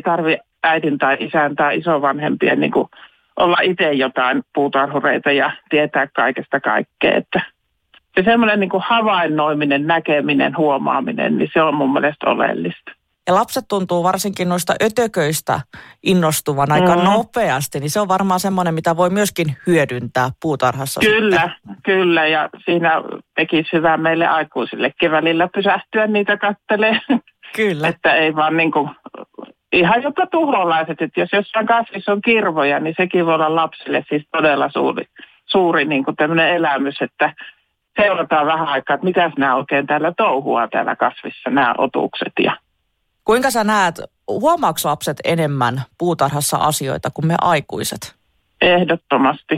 tarvitse äidin tai isän tai isovanhempien niin kuin olla itse jotain puutarhureita ja tietää kaikesta kaikkea. Että se semmoinen niin kuin havainnoiminen, näkeminen, huomaaminen, niin se on mun mielestä oleellista. Ja lapset tuntuu varsinkin noista ötököistä innostuvan aika nopeasti, niin se on varmaan semmoinen, mitä voi myöskin hyödyntää puutarhassa. Kyllä, ja siinä tekisi hyvää meille aikuisillekin välillä pysähtyä niitä kattelee. Kyllä. Että ei vaan niin kuin, ihan jopa tuholaiset, että jos jossain kasvissa on kirvoja, niin sekin voi olla lapsille siis todella suuri niin kuin tämmöinen elämys, että seurataan vähän aikaa, että mitäs nämä oikein täällä touhua täällä kasvissa, nämä otukset. Ja kuinka sä näet, huomaako lapset enemmän puutarhassa asioita kuin me aikuiset? Ehdottomasti,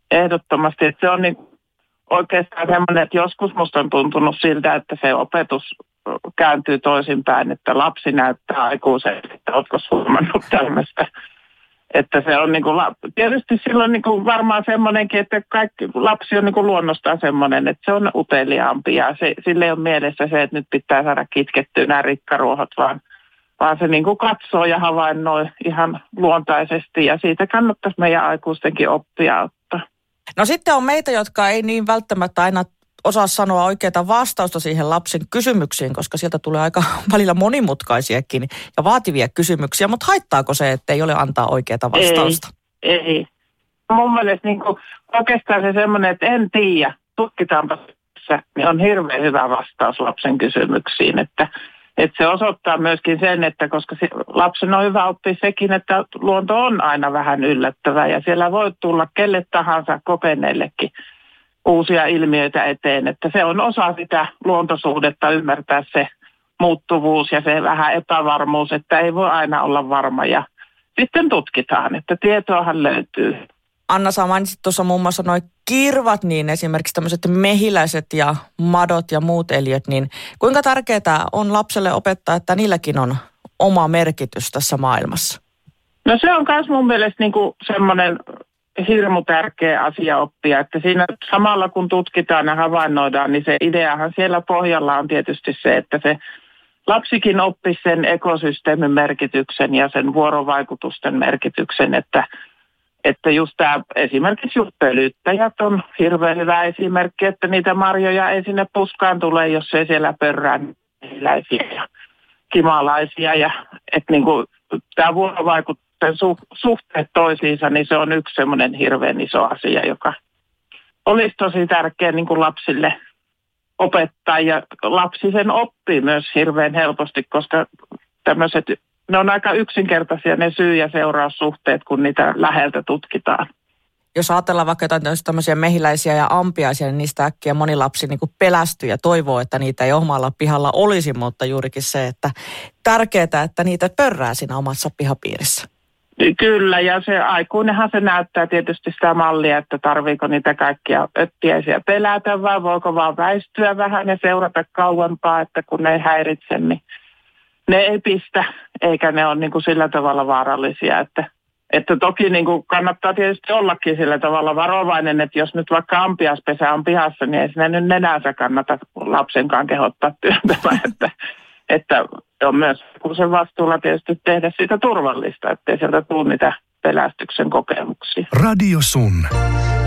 että se on niin oikeastaan semmoinen, että joskus musta on tuntunut siltä, että se opetus kääntyy toisinpäin, että lapsi näyttää aikuiselle, että ootko huomannut tämmöistä. Että se on niin kuin, tietysti silloin niin kuin varmaan semmoinenkin, että kaikki lapsi on niin kuin luonnostaan semmoinen, että se on uteliaampi ja sille ei ole mielessä se, että nyt pitää saada kitkettyä nämä rikkaruohot, vaan se niin kuin katsoo ja havainnoi ihan luontaisesti ja siitä kannattaisi meidän aikuistenkin oppia ottaa. No sitten on meitä, jotka ei niin välttämättä aina osaa sanoa oikeaa vastausta siihen lapsen kysymyksiin, koska sieltä tulee aika välillä monimutkaisiakin ja vaativia kysymyksiä, mutta haittaako se, että ei ole antaa oikeaa vastausta? Ei. Mun mielestä niin kuin, oikeastaan se semmoinen, että en tiedä, tutkitaanpa se, niin on hirveän hyvä vastaus lapsen kysymyksiin, että se osoittaa myöskin sen, että koska lapsen on hyvä oppia sekin, että luonto on aina vähän yllättävää ja siellä voi tulla kelle tahansa kokeneellekin uusia ilmiöitä eteen, että se on osa sitä luontosuhdetta ymmärtää se muuttuvuus ja se vähän epävarmuus, että ei voi aina olla varma ja sitten tutkitaan, että tietoahan löytyy. Anna, sä mainitsit tuossa muun muassa noi kirvat, niin esimerkiksi tämmöiset mehiläiset ja madot ja muut eliöt, niin kuinka tärkeää on lapselle opettaa, että niilläkin on oma merkitys tässä maailmassa? No se on myös mun mielestä niin kuin semmoinen hirmu tärkeä asia oppia, että siinä samalla kun tutkitaan ja havainnoidaan, niin se ideahan siellä pohjalla on tietysti se, että se lapsikin oppisi sen ekosysteemin merkityksen ja sen vuorovaikutusten merkityksen, että just tämä esimerkiksi just pölyttäjät on hirveän hyvä esimerkki, että niitä marjoja ei sinne puskaan tule, jos ei siellä pörrää mehiläisiä ja kimalaisia ja että niin kuin tämä vuorovaikutus suhteet toisiinsa, niin se on yksi semmoinen hirveän iso asia, joka olisi tosi tärkeä niin kuin lapsille opettaa. Ja lapsi sen oppii myös hirveän helposti, koska tämmöiset, ne on aika yksinkertaisia ne syy- ja seuraussuhteet, kun niitä läheltä tutkitaan. Jos ajatellaan vaikka jotain tämmöisiä mehiläisiä ja ampiaisia, niin niistä äkkiä moni lapsi niin kuin pelästyy ja toivoo, että niitä ei omalla pihalla olisi, mutta juurikin se, että tärkeää, että niitä pörrää siinä omassa pihapiirissä. Kyllä, ja se aikuinenhan se näyttää tietysti sitä mallia, että tarviiko niitä kaikkia öttiäisiä pelätä vai voiko vaan väistyä vähän ja seurata kauempaa, että kun ne ei häiritse, niin ne ei pistä, eikä ne ole niin kuin sillä tavalla vaarallisia, että toki niin kuin kannattaa tietysti ollakin sillä tavalla varovainen, että jos nyt vaikka ampiaspesä on pihassa, niin ei sinne nyt nenänsä kannata lapsenkaan kehottaa työntämään, että on myös kun sen vastuulla tietysti tehdä siitä turvallista, ettei sieltä tule niitä pelästyksen kokemuksia. Radio Sun.